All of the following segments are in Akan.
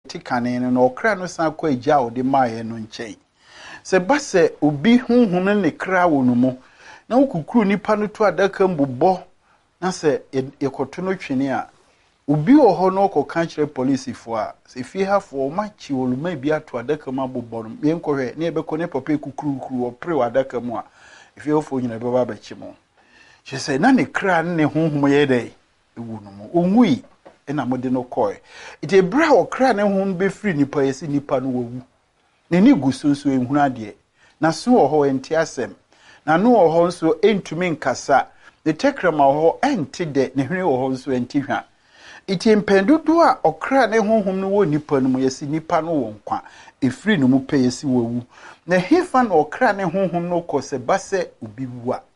tikane no okra no san kwa agya wo de maaye no nkyɛn se ba se obi honhom ne kra wo no mu na wokukuru nipa no to adaka mbobɔ na se yekoto no twene a obi wo ho no ko kan kyerɛ police fo a se fie hafo ma chi oluma bi ato adaka ma bobɔ no me nkɔhwɛ na ebɛkɔ ne papa kukuru opre adaka mu a fie hafo nyina bɛba bɛkye mo she say na ne kra ne honhom ye dai ewu no mu onwui na mode no kɔe ite bra okra ne honhom be free nipa yesi nipa no wawu ne ni gusunso ehunu ade na so wo ho enti asɛm na no wo ho nso entumi nkasa ne tekrama wo ho enti de ne hwene wo ho nso enti hwa iti mpendudu a okra ne honhom no wo nipa no mu yesi nipa no wo nkwa efiri no mu pe yesi wawu na hefa na okra ne honhom no kɔ se ba se obi wu a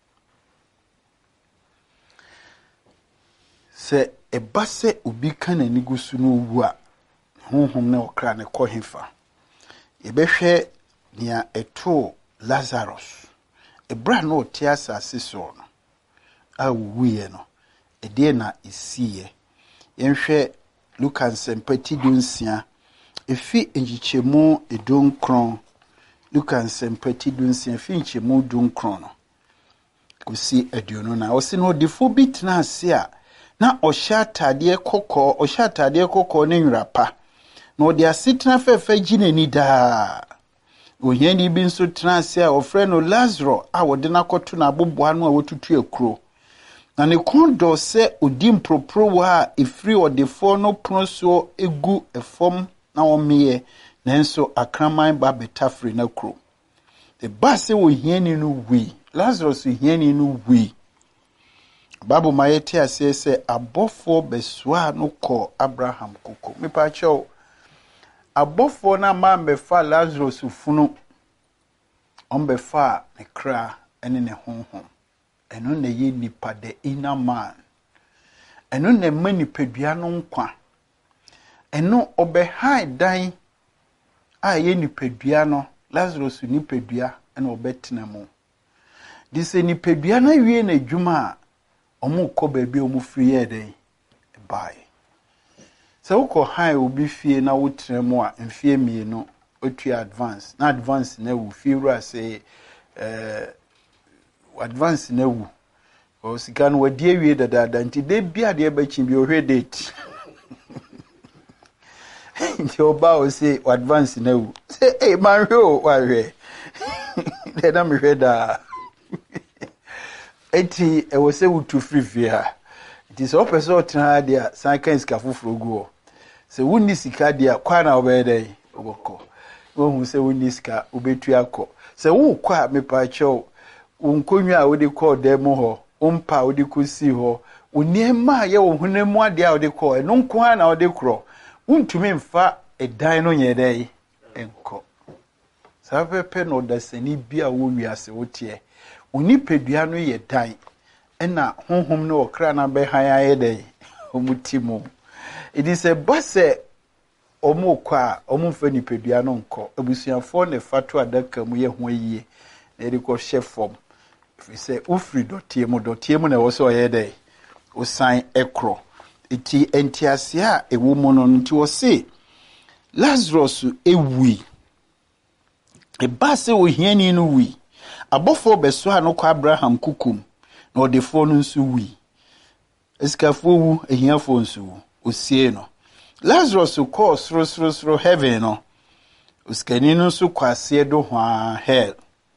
se eba se obi kan ani gusu no wu a honhom ne okra ne kɔ hefa ebehwɛ nia eto Lazarus ebra no te asase so no a wuye no ede na isiye yenhwɛ Lucas empati dunsia efi enjichemu edunkron Lucas empati dunsia efi enjichemu dunkron no kusi aduonu na osi no defo bitna ase a na ohya atade kokɔ ne nwrapa na odi asetena fefa ginani da ohiani bi nso tena ase a ofre no Lazarus a wode na kɔto na aboboa no a wotutu akuro na ne kondo se odi mpropro wa efiri odefo no proso egu efom na omeye nanso akraman ba betafri na kuro the base ohiani no wi Lazarus ohiani no wi Babu mayete ase se abofo beswa no kɔ Abraham koko mepa kyɛw abofo na mambefa Lazarus funu ombefa ne kra ene ne honhom eno na ye nipa the inner man eno na ma nipadua no nkwa eno obehai dan a ye nipadua no Lazarus nipadua ena obetena mu dise nipadua na wie na adwuma omu kɔ baabi omu free ye den bye so uko hai obi fie na wotena mu a mfie mienu otu advance na advance na wu fie ra say advance na wu o sika no wadi awie dada nti de bia de bachi bi ohwe date nti oba o say advance na wu say eh man hwe o wa hwe de na me hwe da eti e wo say wutu free fie ha nti so person otena dia san kan sika foforo guo se wonni sika dia kwa na obede oboko wo hu se wonni sika obetu akọ se wo kwa mepa chew unkonwa a wodi call dem ho umpa wodi kusi ho uniema ye wo hunemu ade a wodi call eno nko na wodi kro untumi mfa edan no nyedai enko sapepe no dasani bia wo wiase wotie onipedua no ye dan ena honhom no okra na be han ayedai omutimo it is a basse omukwa omumfa nipedua no nko abusuafo ne fatu adaka mu ye ho yie na ediko chefom if say ufri dotie mu na wo so yedai osan ekro iti entiasia ewo mu no nti wo se Lazarus ewi e basse wo hiani no wi abofo beso ha no kwa Abraham kukum na odefo no nso wi eskafo wu ehiafo nso wu osie no Lazarus ko sro heaven no uskani no nso kwase do hwa hell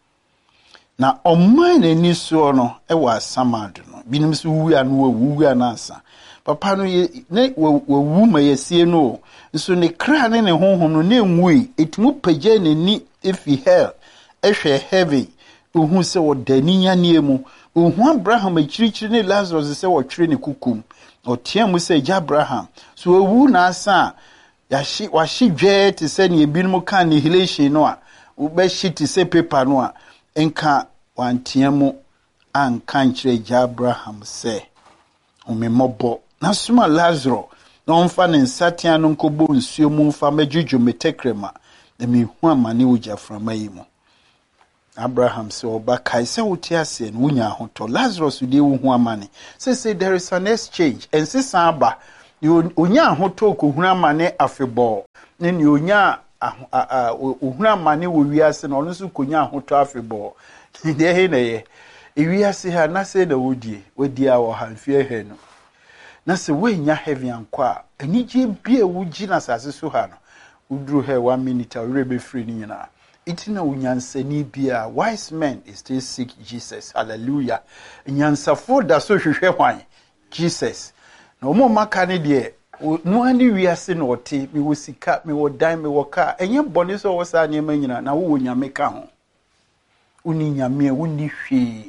na omman ani so no e wa samad no binim so wu anu wu anasa papa no ne wu ma yesie no nso ne kra ne honhom no ne nwui etumu pagye ne ni efi hell ehwe heaven ohu se wodani nyane mu ohu Abraham akirikyiri ne Lazarus se wotwere ne kukum otiamu se ja Abraham so owu na asa washi dwe te se ne ebinum kan annihilation no a ubeshi te se paper no a enka wantiamu anka nkyere ja Abraham se omemobɔ na suma Lazarus na onfa ne nsatia no nkobo nsuo mu mfa majudwo metekrema na mehu amane ogya frama yi mu Abraham said, "Oba kai se utiase no unya hoto Lazarus de wo hu amane." Say there is an exchange and say samba onya hoto ko huna mane afebɔ ne ne onya ohuna mane wo wiase na ono so konya hoto afebɔ de he na ye wiase ha na se na wodi a wo hanfie he no na se wenya heaven ankwa anije bia wo gi na sase so ha no udru he 1 minute awre be free ni nyina itina unyansani bia wise men is still seek Jesus. Hallelujah. Nyansafo da so hwehwe hwan Jesus na omo maka ne de no ani wiase na ote mi wo sika mi wo dan mi wo ka enye bone so wo sa ne manyina na wo nyame ka ho uni nyame uni hwe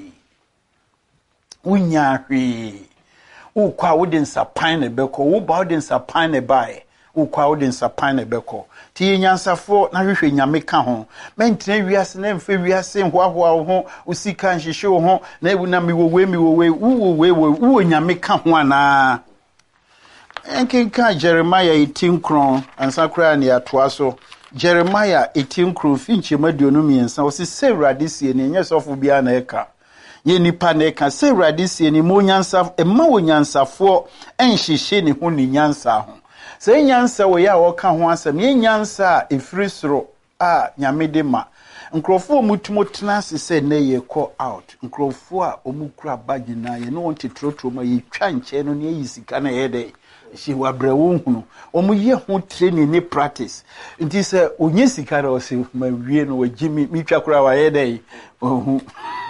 unya hwe wo kwa wo den sapan ne beko wo ba wo den sapan ne bae wo kwa wo den sapan ne beko ti nyansafo na hwehwe nyame ka ho mentene wiase na mfe wiase hoahoa ho usika nhihye ho na ebu na mi wo nyame ka ho ana enkenka Jeremiah 18 kron ansakra ne atoa so Jeremiah 18 kron finche maduonu miensa o se sewrade sie ne nye sofo bia na eka ye nipa na eka sewrade sie ne mo nyansa emma wo nyansafo enhihye ne ho ne nyansa ho se nyansa wo ya wo ka ho asem ye nyansa efiri soro a nyame de ma nkrofo mutumo tena se na ye call out nkrofo a omukura bagina ye no wonte trotro ma ye twa nche no ne yisika na ye de she wabra wonhunu omuye ho training ne practice nti se onye sika na o se ma wie no wagimi mitwa kura wa ye de ohu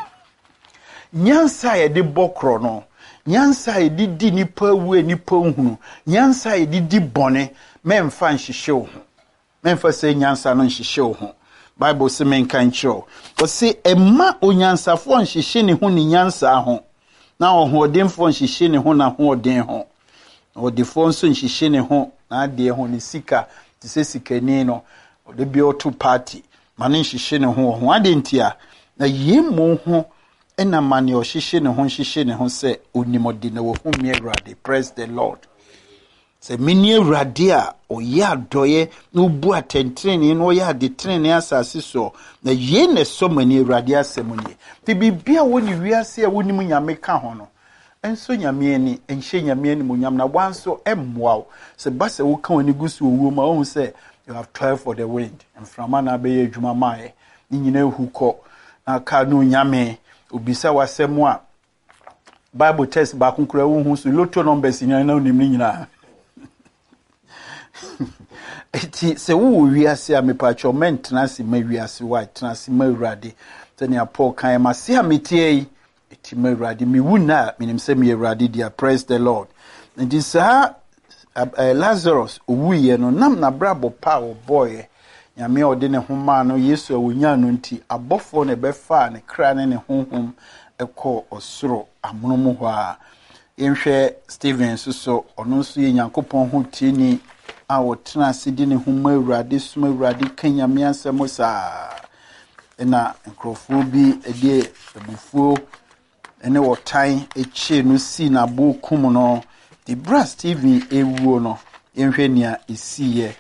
nyansa ye de bokro no nyansa ye di nipa wu nipa nhunu nyansa ye di bone memfa nhihye wo memfa se nyansa no nhihye wo Bible se men kan kiro o se emma onyansafo nhihye ne ho ne nyansa ho na ohodemfo nhihye ne ho na hoden ho odefo nso nhihye ne ho na ade ho ne sika te se sikani no ode bi oto party mane nhihye ne ho ade ntia na yemo ho ena mane o nhihye ne ho se onimode na wo hu mi Awurade. Praise the Lord. Se mini Awurade a oya doye no bu atentrene no oya de trene asase so na ye ne so mani Awurade asemunye te bibia woni wiase a woni nyame ka ho no enso nyame ani enhye nyame ani munyam na wanso emmoa se base wo ka woni gusu owo ma wo se you have 12 for the wind and from na be adwuma mae ni nyina ehukọ na ka no nyame obisa wasem a Bible test ba kunkura wo hu so lotto numbers nyina na onim nyina eti se wo wiase a mepacho mentena se ma wiase wa tena se ma Awurade tene Paul kan ma se ametie eti ma Awurade mi wuna minim se mi Awurade dia. Praise the Lord. And this Lazarus owuye no nam na brabo pa o boy nyame ode ne homa no Yesu awonya no nti abofo ne befa ne kra ne honhom ekọ osoro amonomo ho a yenhwe Steven so ono so ye Nyankopɔn ho tieni a wotena sidi ne homa Awurade suma Awurade kanyame ansemo saa na nkrofo bi ede ebufuo ene wotan echi no si na bo kum no the brass Steven ewuo no yenhwe nia esiye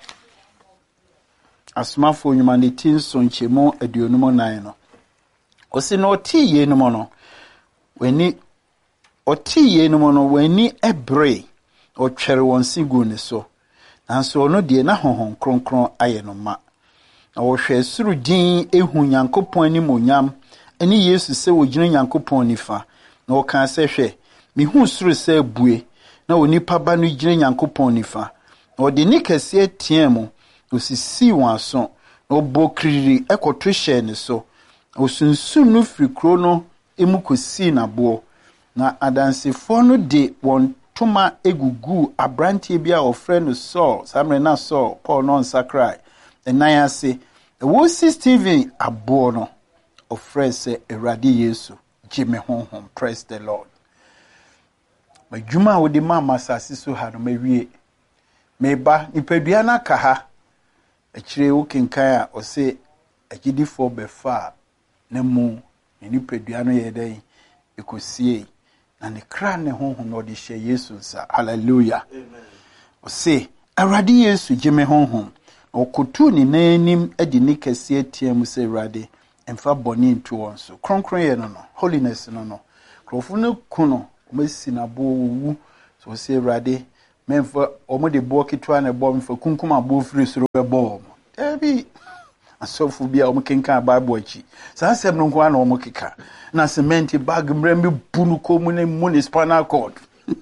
asmafo nyuma ne tinso nchemo aduonum nan no osi no tiye no no weni otiye no no weni ebre otwere won sigu ne so nanso no de na honhon kronkron aye no ma na wo hwe suru din ehu Nyankopɔn ani monyam eni Yesu se wo gyina Nyankopɔn nifa na wo kan se hwe mi hu suru se bue na onipa ba no gyina Nyankopɔn nifa na wo de ni kase atia mu osisi wanso na obokiriri ekoto hye ne so osunsun no frikro no emukosi na bo na adansefo no de won toma egugu abrantie bia ofre no Saul samre na Saul Paul no nsakrai enan ase wo si Steven abo no ofre se Awurade Yesu jime honhom. Praise the Lord. Majuma wo de mama sase so ha no mawie meba nipadua na ka ha akire wo kenkan a o se agidifo befa na mu nipadua no ye den ekosie na ne kra ne honhom no de hye Yesu nsa. Hallelujah. Amen. O se Awurade Yesu jime honhom okotu ni nanim adi ni kase atiam se Awurade emfa boni nto won so kronkron ye no holiness no krofo no kuno mesi na bo wu so se Awurade memfa omo de bo kitwa na bo memfa kunkum abo firi soro be bo ebi asofu bia omo kenka bible achi sa asem no nko na omo keka na cement bag mrembe bunu komu ne mu spinal cord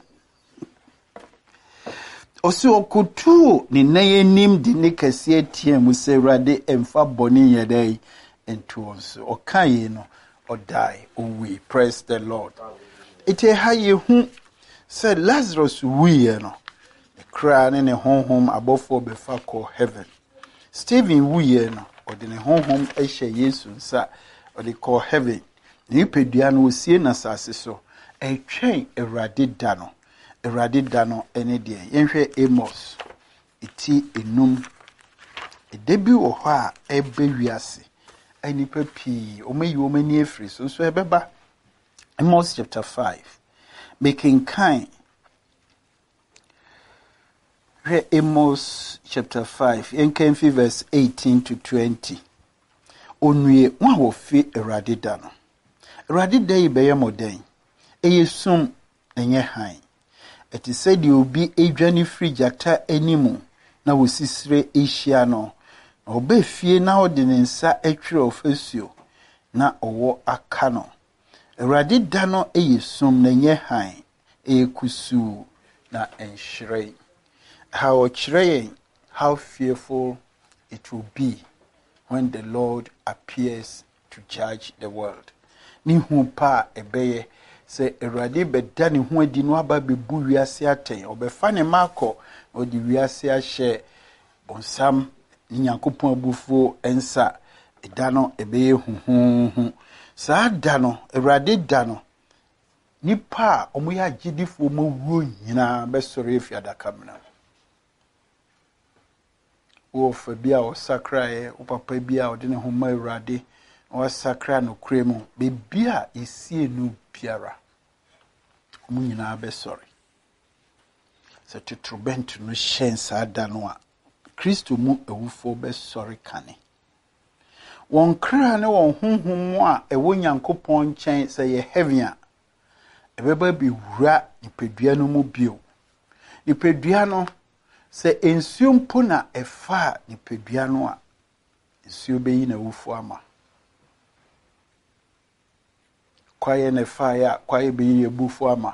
osi okutu ni nayenim de ne kase atia mu se Awurade emfa boni yedai ento onso okaye no or die we praise the Lord. It a high hu said Lazarus we no the crown in a home above for befa call heaven. Stephen we no or the home eshe yesu sa or they call heaven. Ni peduano we see na sase so a train Awurade dano any day yenhwe Amos iti enum e debi wo ho a ebe wiase ani papi omayi omani afri so ebeba Amos chapter 5 making kind Amos chapter 5 yenkan verse 18 to 20 onwie wa wo fi Awurade dano Awurade day be yemoden eyesum enye han eti said you be adwane free jata animu na wosisire ehia no oba fie na ode ne nsa atwere ofasuo na owo aka no Awurade da no eyesum na nye han ekusu na enhire how fearful it will be when the Lord appears to judge the world ni hu pa ebeye se Awurade beda ne ho adi no aba bebu wiase aten obefa ne mako odi wiase ahye bonsam ni Nyankopon abufuo ensa eda no ebeye huhuhu saa da no Awurade da no nipa omo ya gidifo mawuo nyina besore efiadaka mna wo fa bia o sakrae o papa bia o de ne ho ma Awurade o sakra no kremu bebia esie nu biara omo nyina besore se tutrubent no shensa da no a Kristo mu ewufo besore kane won kra ne won honhom a ewo Nyankopon chen se ye heaven a ebeba bi wura nipadua no mu bio nipadua no se ensuo mpo na efa nipadua no a ensuo beyi na ewufo ama kwaye ne fa ya kwaye beyi ebufo ama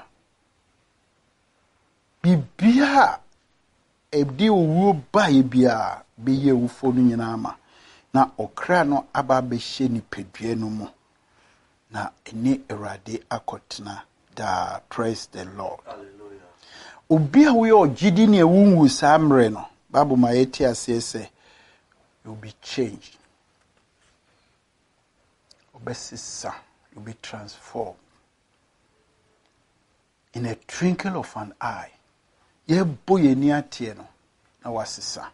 bibia ebdi owo ba bia beyi ewufo no nyina ama na okra no aba behye nipadua no mu na eni Awurade akotena da praise the Lord. Hallelujah. Obi a we ogidi ne ewunwu samre no Bible ma yeti ase se you'll be changed. Obesisa, you'll be transformed in a twinkle of an eye. Ye boye ni atie no na wasisa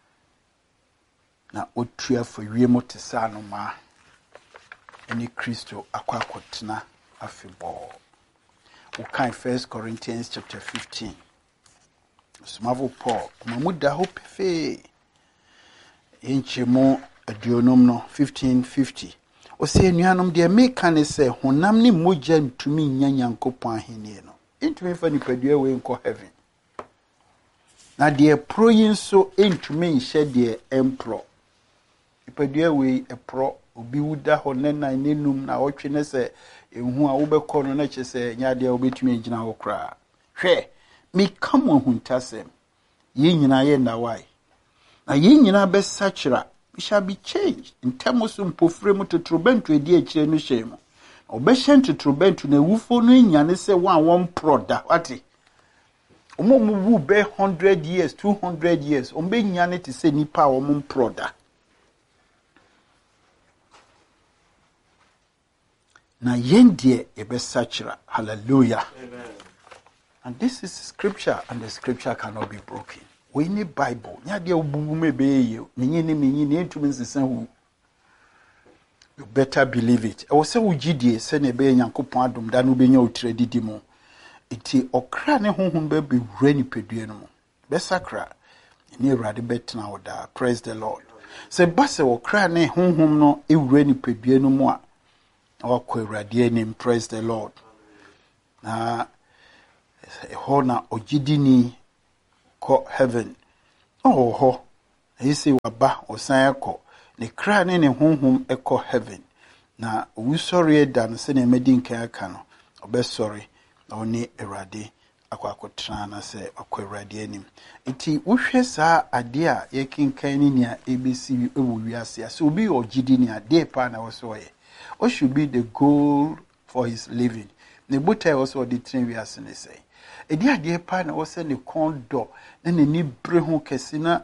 na otua for wiemo tesa no ma eni Kristo akwakotena afebo. We can 1 Corinthians chapter 15. Smavo Paul, mamuda hope fe inchimo adionum no 1550. O se nuanom de meka ne se honam ni mogya ntumi nya Nyankopon ahenie no. Intumi fa nipadua we nko heaven. Na de pro yin so intumi nhye de empro. Nipadua we epro obi wuda ho nena nenum na otwe ne se ehu a wobekọ no na kyese nyade a wobetumi agina ho kra hwe me kamo huntasem ye nyina ye ndawai na ye nyina be sachira we shall be changed in terms of mpofrem totrobentu edi akire no hyem obehye totrobentu na ewufo no nyane se won proda wati omomu be 100 years 200 years ombe nyane te se nipa omum proda na yendie ebesachira. Hallelujah. Amen. And this is scripture, and the scripture cannot be broken. We need Bible. Nyade obubume be ye menyini entumi nsesa hu. You better believe it. E wo se wugidie se na be Nyankopon adom da no benya otredidi mu. Iti okra ne honhom be wura ni pedue no mu. Besakra ni Awurade betena oda. Praise the Lord. Se base okra ne honhom no ewura ni pedue no mu a name, praise the Lord. Na hona ogidini akɔ heaven ɔwɔ hɔ ɛyɛ sɛ waba ɔsan akɔ ne kra ne ne honhom ɛkɔ heaven na owusɔre da no sɛ ne madi nkan aka no ɔbɛsɔre na ɔne Awurade akɔtena na sɛ akɔ Awurade anim nti wohwɛ saa ade a yɛkenkan ne nea ɛbɛsi ɛwɔ wiase sɛ obi yɛ ɔgyidi ne ade pa na wɔsɛ ɔyɛ what should be the goal for his living ne botai wɔsɛ ɔde tena wiase ne sɛ ɛdi adeɛ pa na wɔsɛ ne kɔn dɔ na n'ani bere ho kɛse na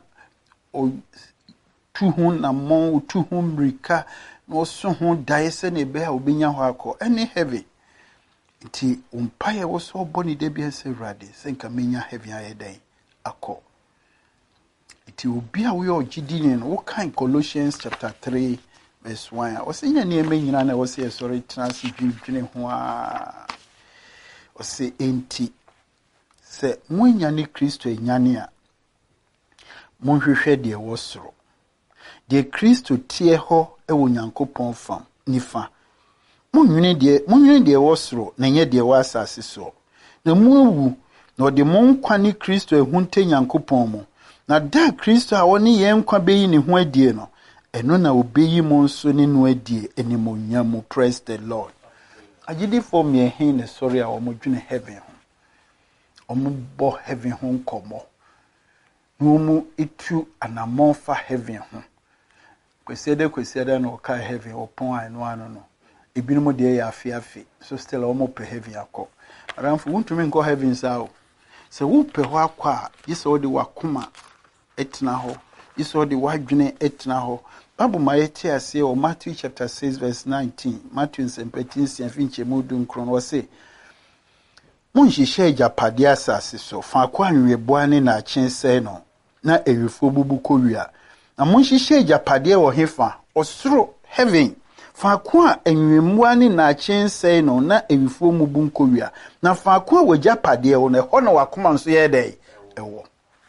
tu ho namɔn tu ho mmirika na ɔso ho daeɛ sɛ ne ɛbɛyɛ a wobɛnya hɔ akɔ ɛne heaven nti umpaye wɔsɛ ɔbɔ ne da bia sɛ Awurade sɛ nka menya heaven ayɛ dɛn akɔ nti obi a woyɛ ɔgyidi ne no wokan Colossians chapter 3 verse 1 ɔsɛ nya nneɛma nyinaa na wɔsɛ yɛsɔre tena ase dwendwene ho a ɔsɛ enti sɛ moanya ne Kristo anyane a monhwehwɛ deɛ wɔ soro deɛ Kristo tie hɔ ɛwɔ Nyankopɔn fam nifa monwene deɛ wɔ soro na nyɛ deɛ wɔ asase so na muawu na ɔde mo nkwa ne Kristo ehunte Nyankopɔn mu na da Kristo a ɔne yɛn nkwa bɛyi ne ho adie no ɛno na obeyi mo nso ne no adie animonyam mu praise the Lord agyidifo mmehe ne sɔre a wɔn dwene heaven ho wɔn bɔ heaven ho nkɔmɔ na wɔn etu anamɔn fa heaven ho kwesiada na ɔka heaven ɔpɔn a ɛno ano no ebinom deɛ yɛ afiafi so still wɔn pɛ heaven akɔ aramfo wontumi nkɔ heaven saa o sɛ wopɛ hɔ akɔ a yisɛ ɔde wakoma etena hɔ yisɛ ɔde wadwene etena hɔ Bible ma yɛte ase wɔ Matthew chapter 6 verse 19 Matthew nsɛmpɛtin si afinkyɛ mu du nkron wɔ se monhyehyɛ agyapadeɛ asase so faako anweboa ne n'akyensɛe no na ewifo bubu kɔwia na monhyehyɛ agyapadeɛ wɔ hefa ɔsoro heaven faako a anwemmoa ne n'akyensɛe no na ewifo mu bu nkɔwia na faako a wagyapadeɛ wɔ no ɛhɔ na wakoma nso yɛ dɛ ɛwɔ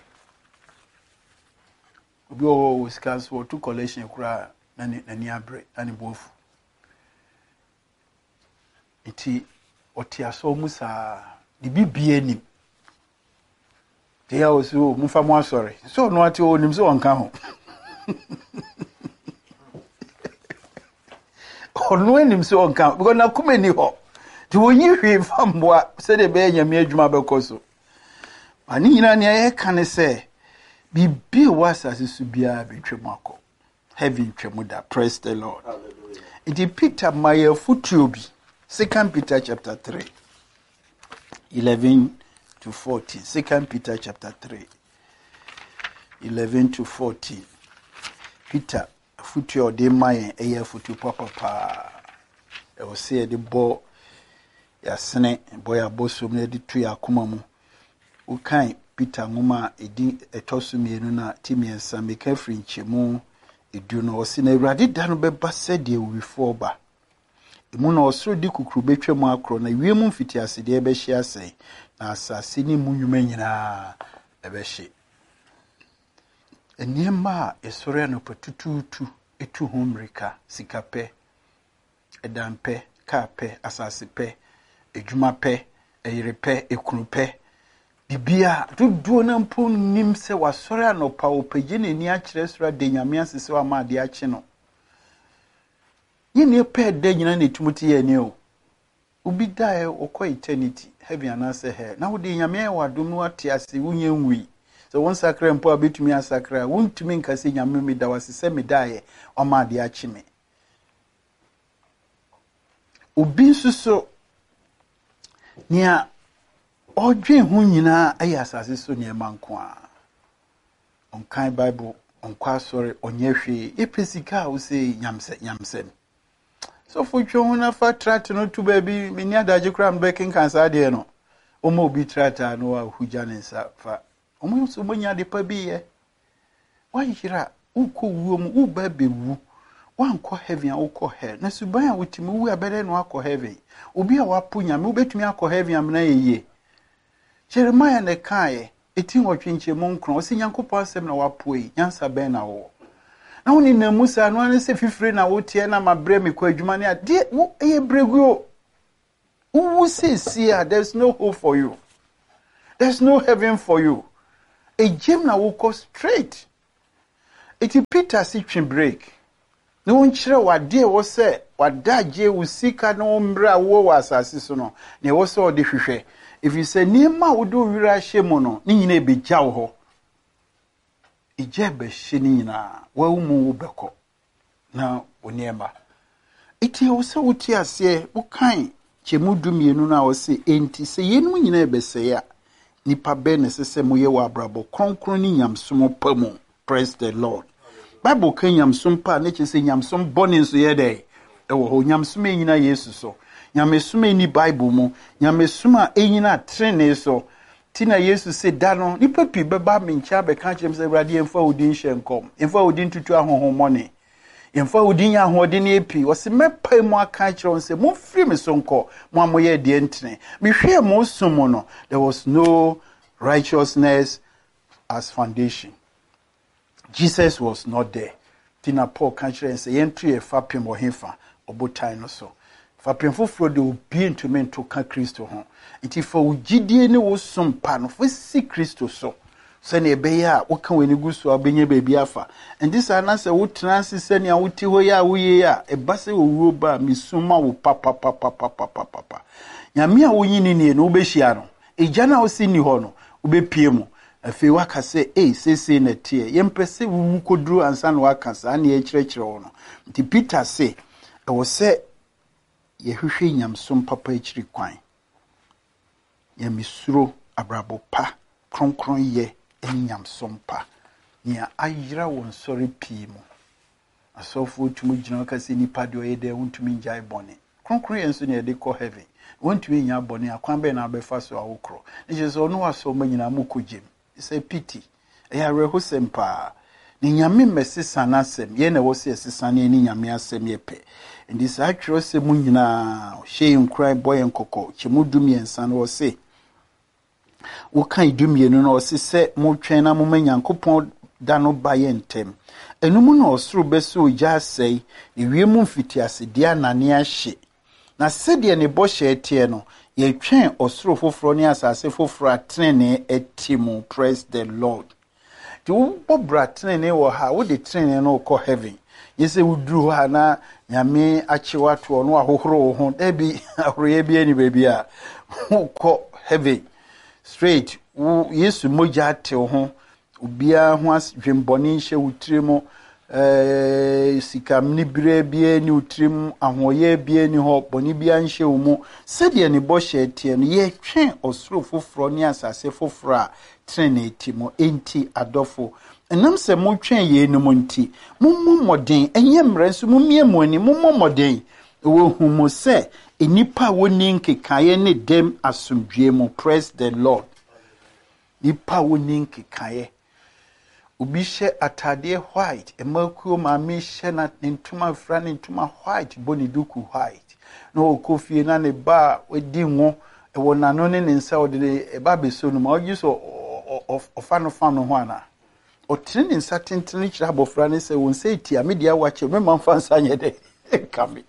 obi o sika so to collection kura na ni abre na ni bofu iti otiaso musa di bibie nim dia oso mufa mo asore so no ati onim so onka ho ono enim so onka because na kuma ni ho ti wonyi hwe famboa se de be nyame adwuma bekoso ani nyina ne ayeka ne se Bibi wasase subia betwemu akọ heaven twemu da praise the Lord. It is Peter Maya Futuobi 2 Peter chapter 3 11 to 14 2 Peter chapter 3 11 to 14 Peter Futuo de Maya eya futu papa e o se de bo ya sene boy abosom na de tu yakoma mu ukan Peter ngoma edi etosumienu na timiensa meka frinchemu edu no osi na Awurade da no beba sɛde wifo ba emu na osoro di kukuru betwemu akro na wiemu mfitiase de ebehye asɛn na asase ni munwuma nyinaa ebehye eniema a esore no patututu etu ho mrika sikapɛ edampɛ kapɛ asase pɛ edwuma pɛ eyirepɛ ekunupɛ bibia duduo na mpo nim se wasɔre anopa opagye ne ni akyerɛ sora de nyame asese wa ma de akye no yene pɛ de nyina ne tumuti ye ne o obi dae okɔ eternity heaven anase he na wo de nyame wa dom no ate ase wunye nwi so won sakra mpo abetumi asakra wontumi nkase nyame me da wasese me dae o ma de akye me obi nsuso nia odwen hu nyina ayi asase so ne manko a onkan bible onkwa sori onye hwe epesika wo se nyamse so for twon na fa trat no to baby meni adaje kra mbekin kansa de no omo obi trata no a huja ne nsa fa omo so monya de pa bi ye wahira ukọ wuo mu uba bewu wankọ heaven ukọ hell na suban a wotimi wu abere no akọ heaven obi a wapo nyame obetumi akọ heaven amna yeye Jeremiah ne kae eti nwotwenche mu nkron o se Nyankopɔn asɛm na wapoe nyansa bɛn na wo na woni na musa no ane se fifire na wotie na mabre me kwa adwuma ne ade wo eye breguo wo se there's no hope for you, there's no heaven for you A gym na woko straight. Iti Peter si twin break. Ne wonkyere wade wo se wadaje wo sika no mbra wo wasase so no. Ne wo se ode hwehwe. If you say niema wo do wira hye mo no, ni nyina ebegya wo ho. Ije be hye ni nyina, wa mu wo beko. Na oniema. Iti wo se wuti ase wo kan chemudu mienu na wo se enti se yenu nyina ebese ya. Nipa be ne sese moye wa brabo kronkron ni nyamsom pamu. Praise the Lord. Bible kan nyamsom pa ne chese nyamsom boni nso ye dey. Ewo ho nyamsom enyina Yesu so. Nyamsom eni Bible mu, nyamsom a enyina trene so. Tina Yesu se da no nipa pi beba me ncha be kan chem se awrade emfa odin hyenkom. Emfa odin tutu ahohomone. Emfa odin ya hodin epi. O se mepa mu aka kire se mo firi me so nko. Mo amoye de entene. Me hwe mo somo no. There was no righteousness as foundation. Jesus was not there. Tina Paul country and say entry a fapim or hefa obotai no so. Fapim fufro de obi ntumi to ka Kristo ho. Nti fa ugidie ne wo sompa no fo si Kristo so. Se na ebe ya wo kan weni guso abenye bebi afa. And this anase wo transi se ne awoti ho ya wo ye ya e base wo wuo ba misuma wo papa. Nyame a wo nyini ne no obehia no. Eja na wo si ni ho no obepie mu. Afi waka se sese na tie yempese wu kodru ansa na waka sa na ye kyerɛkyerɛ wo no nti Peter se wo se ye hwehwe nyamsom papa ekyiri kwan ye misuro abrabo pa kronkron ye nyamsom pa nia ayira won sori pii mu asofo tumu gyina ka se nipa de oyede wontumi njai bone kronkron ye nso na ye de kɔ heaven wontumi nya bone akwan be na abefa so awokro ne je so no aso manyina mu kogem. It's a pity. Ya reho sempa. Ni nyame mesisa na asem. Ye na wo se sisa na ni nyame asem ye pe. And this actually se mu nyina hye nkrai boy nkoko. Chemudu miensa na wo se. Wo kan dumienu na wo se mo twen na mo manyankopon da no baye ntem. Enumu na osoro beso ogya asai. Ewiemu mfitiase dia nane ahye. Na sede ne bo hye tie no. Ye twen osoro foforo ni asase foforo atrene etimu. Praise the Lord. Ti wo bobra trene wo ha wo de trene no ko heaven. Yese wuduru ha na nyame achewa to no ahohoro wo ho da bi ahoroye bi ani baby a ko heaven straight wo Yesu moja te wo ho obia ho asdwemboni hye wutiremo sikam ni bire bie ni utrim ahoye bie ni ho boni bia nhye wo mu sede ne bo hye tie no ye twen osoro foforo ni asase foforo a trinity mo enti adofo enam se mo twen ye no monti moden enye mre nso mumie mo ani moden wo hu mo se enipa woni nkekaye ne dem asomdwe mo. Praise the Lord. Nipa woni nkekaye Ubi she atade white, emakuo mami she na ntuma fra ne ntuma white boni duku white. No kofi na ne ba wedi ngo e wona no ne nsa ode e ba beso no ma ogi so ofano ho ana. O tini nsa tentene kira bofra ne se won se ti amedia wache me man fansa nye de kame.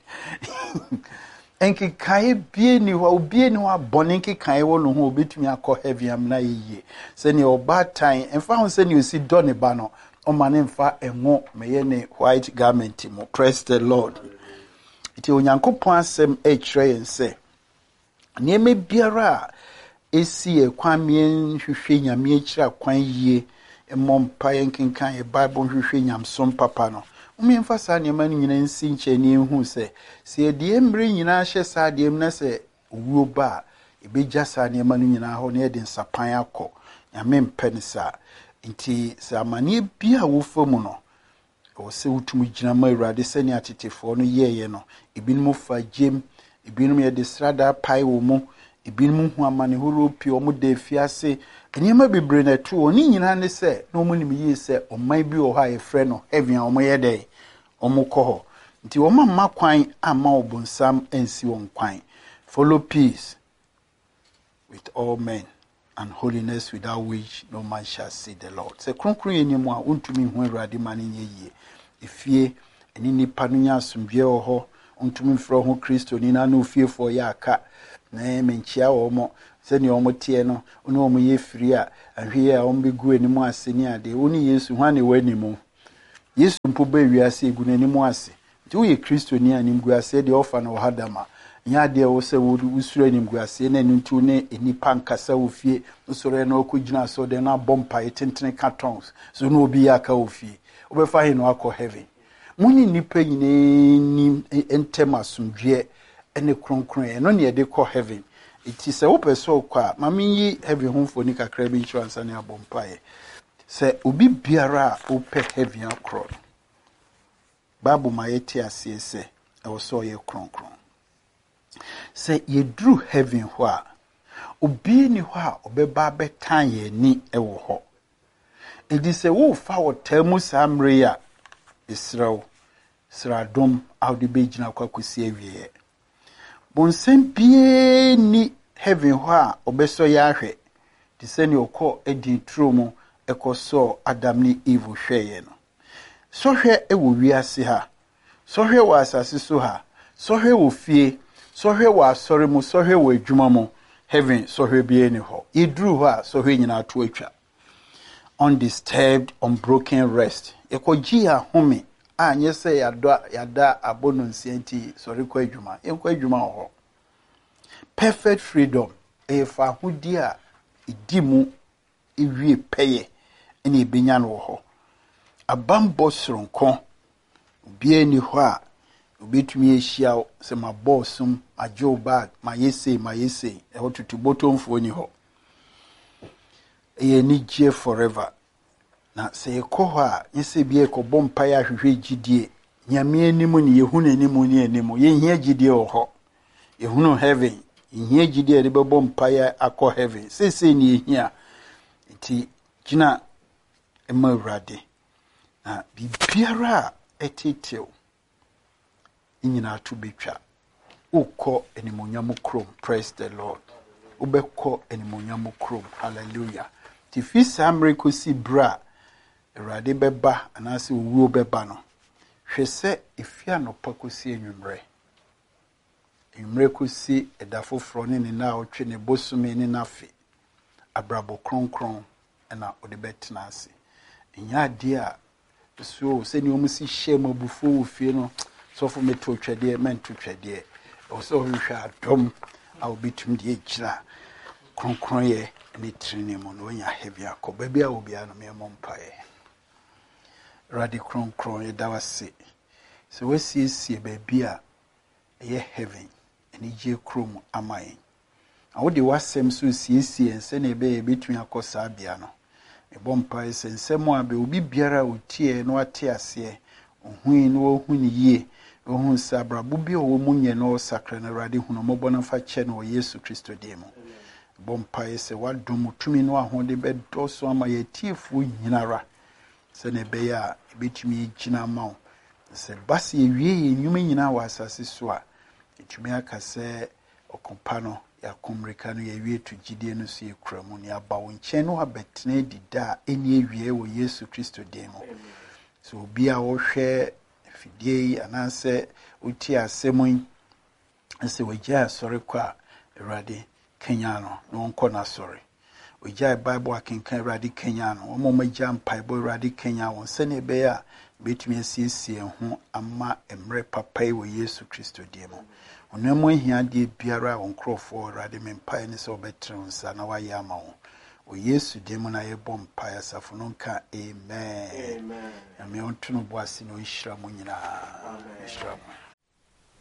Enki kai bie ni wa obie ni wa bonenki kai wo no ho obetumi akọ heavy am na yiye se ne oba tan emfa ho se ne osi do ne ba no o ma ne mfa enwo meye ne white garment mo. Praise the Lord. Iti onyankopon asem ekire yense ne me biara esi ekwan mien hwehwe nyame ekira kwan yie emompa yenkenkan e Bible hwehwe nyamsom papa no umemfa sa ne manu nyina nsi nche ne hu se de mbre nyina hye sa de na se owuo ba ebeja sa ne manu nyina ho ne de nsapan akọ nyame mpene sa nti sa amane bia wo famu no o se utumu gyina ma Awurade se ne atetefo no yeye no ebinum fa gem ebinum ye de srada pai wo mu ebinum hu amane horo pi o mu de fiase enyema bebre na tu oni nyina ne se no mu nim yi se oman bi o ha ye frɛ no heaven o mo ye de o mo kɔ ho nti o ma kwan ama obonsam ensi won kwan. Follow peace with all men and holiness without which no man shall see the Lord. Se kronkron enimu a untumi hu Awurade ma ne yie efie eni nipa no nya asomdwe o ho untumi mfro ho Kristo ni na no fiefo ya aka na menchia wo mo sɛ ne ɔmo tie no one ɔmo yɛ firi a ahwe a ɔmo bɛgu anim ase ne ade wo ne Yesu hwan ne w'anim Yesu mpo ba wiase egu n'anim ase nti wo yɛ Kristoni anim gu ase de ɔfa na ɔhadama nya de wo sɛ wo usuro anim gu ase na ntu ne enipa nkasa wo fie usuro na okugina so de na bompa etentene cartons so no obi aka wo fie obefa he no akɔ heaven muni nipa nyine ni entem asomdwe ene kronkron eno ne de kɔ heaven iti sɛ wo pɛso kɔ a ma menyi heaven ho fo ni kakra bi insurance ne abompa ye sɛ obi biara a wo pɛ heaven akɔ Bible ma yɛte ase sɛ ɛwɔ so yɛ kronkron sɛ yɛduru heaven hɔ a obi ni hɔ a ɔbɛba bɛtan yɛ ni ɛwɔ hɔ edi sɛ wo fa wo tamu samre ya Israel sradom awde begyina kwa kosi awie bonsem bie ni heaven hɔ a ɔbɛsɔ yɛ ahwɛ de sɛ ne ɔkɔ edi turo mu ɛkɔsɔ Adam ne Eve hwɛɛ no sɔhwɛ ɛwɔ wiase ha sɔhwɛ wɔ asase so ha sɔhwɛ wɔ fie sɔhwɛ wɔ asɔre mu sɔhwɛ wɔ adwuma mu heaven sɔhwɛ bie ni hɔ yɛduru hɔ a sɔhwɛ nyina to atwa undisturbed unbroken rest ekɔgye ahome a nyɛ sɛ yada abono nsianti sɔre kɔ adwuma yɛnkɔ adwuma hɔ perfect freedom fa hodi a edi mu ewie pɛyɛ ɛna ebenya no hɔ abambɔ soronko bie ni hɔ a obetumi ehia sɛ ma bossum ajo bag ma yese ɛhɔ tutubotomfo ni hɔ ni gye forever na sɛ ekɔ hɔ a yese bie kɔbɔ mpae ahwehwɛ gidie nyame anim ne yehu n'anim ne anim yehia gidie wɔ hɔ yehu heaven yehia gidie de bɛbɔ mpae akɔ heaven sese ne yehia nti gina ema Awurade na bibiara etetew inyina to betwa ukɔ animonyam krom praise the Lord ubɛkɔ animonyam krom hallelujah ti fi samre kosi bra Awurade bɛba anase owuo bɛba no hwɛ sɛ efia no pa kosi enwumre kosi edafoforo ne na otwe ne bosome ne nafe abrabo kronkron na ode betena ase nya de a so sɛ ne omusi hye mabufo wo fie no sɔfo meto twɛdeɛ mento twɛdeɛ ɔsɛ ɔhwehwɛ adom a obitum de agyina kronkron yɛ ne trine mu no onya heavy akɔ baabi a obi a no me mompae radi kronkron yɛ dawase sɛ wasiesie baabi a ɛyɛ heaven ɛne gye krom amae a wode wasɛm so siesie sɛ ne ɛbɛyɛ betumi akɔ saa bia no ebompa sensemo abe obi biara otie no ate ase ohui no ohuni yie ohun sabrabo bi o mu nye no sakra na Awurade hunu mobɔ na fa kye no Yesu Kristo dim bompa se wadom tumi no ahode bedo so ama yetiefo nyinara se ne be ya ebetumi gina ma se base ewie enwuma nyina wa asase so a etumi aka se okompa no yakomrika no yawie to gidie no so yekura mu ne aba wo nkyɛn no abetena dida eni ewie wɔ Yesu Kristo dim so obi a wo hwɛ fidie ananse uti asɛm yi ase wagya asɔre kɔ a Awurade Kenya no nkɔ na sɔre wagya Bible akenkan Awurade Kenya no ɔmo magya mpaebɔ Awurade Kenya wɔn sɛ ne be a betumi asiesie ho ama emre papa yi wɔ Yesu Kristo dim onamo hia de biara won krofo Awurade mempae ne sɛ obɛtrɛ nsa na wayɛ ama wo o Yesu dim na yɛbɔ mpae asafo no nka amen amen ame onto no boase no nhyira mo nyinaa amen